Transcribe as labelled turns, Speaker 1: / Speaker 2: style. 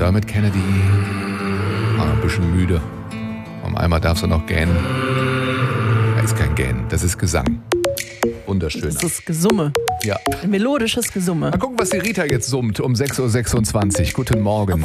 Speaker 1: Dermot Kennedy. Ein bisschen müde. Einmal darfst du noch gähnen. Da ist kein Gähnen, das ist Gesang. Wunderschön.
Speaker 2: Das ist Gesumme.
Speaker 1: Ja.
Speaker 2: Ein melodisches Gesumme.
Speaker 1: Mal gucken, was die Rita jetzt summt um 6.26 Uhr. Guten Morgen.